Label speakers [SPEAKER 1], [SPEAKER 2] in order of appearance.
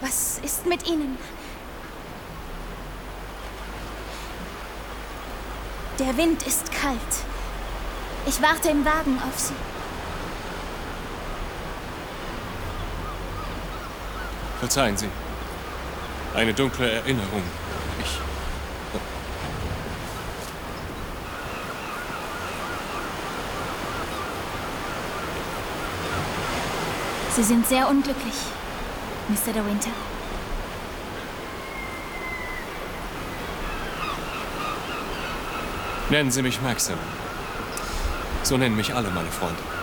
[SPEAKER 1] Was ist mit Ihnen? Der Wind ist kalt. Ich warte im Wagen auf Sie.
[SPEAKER 2] Verzeihen Sie. Eine dunkle Erinnerung.
[SPEAKER 1] Sie sind sehr unglücklich, Mr. De Winter.
[SPEAKER 2] Nennen Sie mich Maxim. So nennen mich alle meine Freunde.